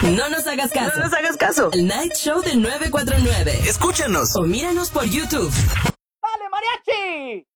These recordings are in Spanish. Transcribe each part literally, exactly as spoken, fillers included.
No nos hagas caso. No nos hagas caso. El Night Show de nueve cuatro nueve. Escúchanos O míranos por YouTube. ¡Dale, mariachi!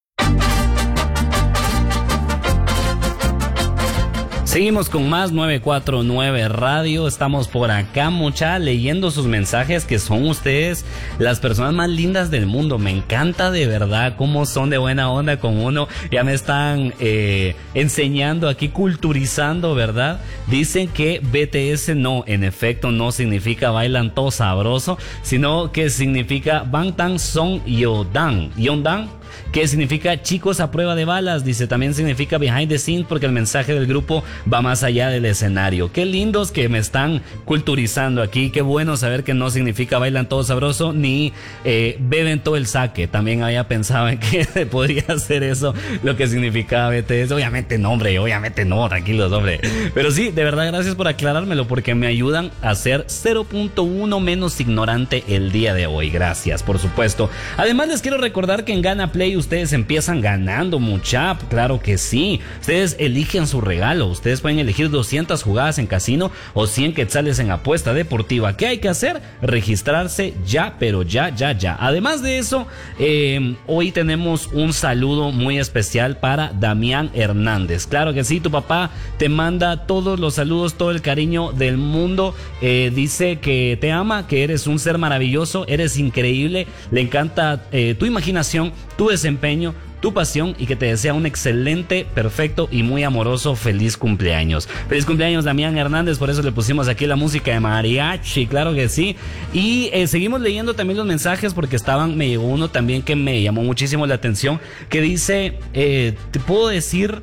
Seguimos con más nueve cuatro nueve Radio. Estamos por acá, mucha, leyendo sus mensajes, que son ustedes las personas más lindas del mundo. Me encanta de verdad cómo son de buena onda con uno. Ya me están eh, enseñando aquí, culturizando, ¿verdad? Dicen que B T S no, en efecto, no significa bailan todo sabroso, sino que significa Bangtan Song Yeondan. Yeondan, que significa chicos a prueba de balas. Dice, también significa behind the scenes, porque el mensaje del grupo va más allá del escenario. Qué lindos que me están culturizando aquí. Qué bueno saber que no significa bailan todo sabroso ni eh, beben todo el saque. También había pensado en que podría ser eso lo que significaba B T S. Obviamente no, hombre, obviamente no, tranquilos, hombre. Pero sí, de verdad, gracias por aclarármelo, porque me ayudan a ser cero punto uno menos ignorante el día de hoy. Gracias, por supuesto. Además, les quiero recordar que en Gana Play ustedes empiezan ganando, mucha, claro que sí. Ustedes eligen su regalo. Ustedes pueden elegir doscientas jugadas en casino o cien quetzales en apuesta deportiva. ¿Qué hay que hacer? Registrarse ya, pero ya, ya, ya. Además de eso, eh, hoy tenemos un saludo muy especial para Damián Hernández. Claro que sí, tu papá te manda todos los saludos, todo el cariño del mundo. Eh, dice que te ama, que eres un ser maravilloso, eres increíble, le encanta eh, tu imaginación, tu desempeño, tu pasión, y que te desea un excelente, perfecto y muy amoroso feliz cumpleaños. Feliz cumpleaños, Damián Hernández. Por eso le pusimos aquí la música de mariachi, claro que sí. Y eh, seguimos leyendo también los mensajes, porque estaban, me llegó uno también que me llamó muchísimo la atención, que dice, eh, te puedo decir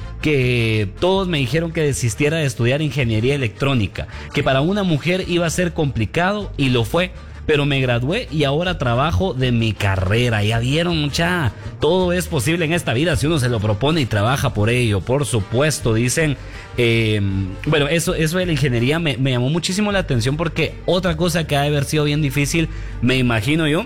que todos me dijeron que desistiera de estudiar ingeniería electrónica, que para una mujer iba a ser complicado, y lo fue. Pero me gradué y ahora trabajo de mi carrera. Ya vieron, mucha, todo es posible en esta vida si uno se lo propone y trabaja por ello, por supuesto. Dicen, eh, bueno, eso, eso de la ingeniería me, me llamó muchísimo la atención, porque otra cosa que ha de haber sido bien difícil, me imagino yo,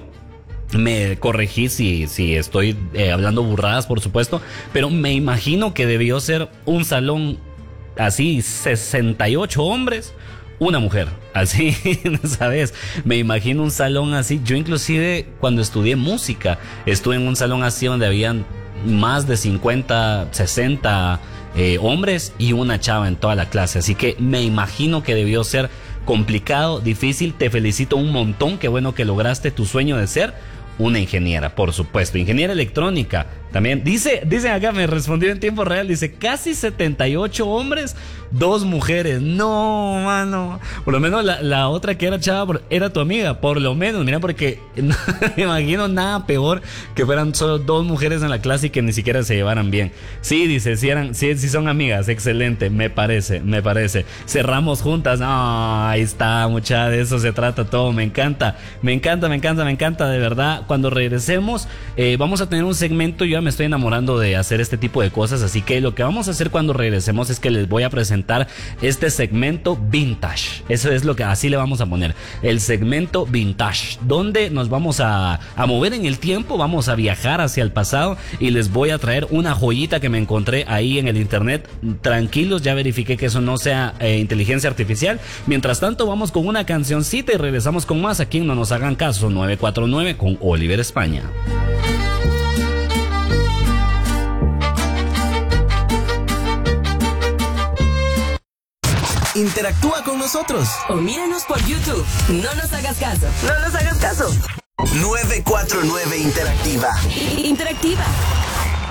me corregí si, si estoy eh, hablando burradas, por supuesto, pero me imagino que debió ser un salón así, sesenta y ocho hombres, una mujer, así, ¿sabes? Me imagino un salón así. Yo inclusive cuando estudié música, estuve en un salón así donde habían más de cincuenta, sesenta eh, hombres y una chava en toda la clase. Así que me imagino que debió ser complicado, difícil. Te felicito un montón, qué bueno que lograste tu sueño de ser una ingeniera, por supuesto, ingeniera electrónica. También dice, dicen acá, me respondió en tiempo real, dice casi setenta y ocho hombres, dos mujeres. No, mano, por lo menos la, la otra que era chava era tu amiga, por lo menos, mira, porque no me imagino nada peor que fueran solo dos mujeres en la clase y que ni siquiera se llevaran bien. Sí, dice, si eran, sí, sí son amigas, excelente, me parece, me parece. Cerramos juntas, no, ahí está, mucha, de eso se trata todo, me encanta, me encanta, me encanta, me encanta, de verdad. Cuando regresemos, eh, vamos a tener un segmento. Yo ya me estoy enamorando de hacer este tipo de cosas, así que lo que vamos a hacer cuando regresemos es que les voy a presentar este segmento vintage. Eso es lo que así le vamos a poner, el segmento vintage, donde nos vamos a, a mover en el tiempo, vamos a viajar hacia el pasado y les voy a traer una joyita que me encontré ahí en el internet. Tranquilos, ya verifiqué que eso no sea eh, inteligencia artificial. Mientras tanto, vamos con una cancioncita y regresamos con más aquí en No Nos Hagan Caso nueve cuatro nueve con Oliver España. Interactúa con nosotros o míranos por YouTube. No nos hagas caso. No nos hagas caso. nueve cuatro nueve Interactiva. Interactiva.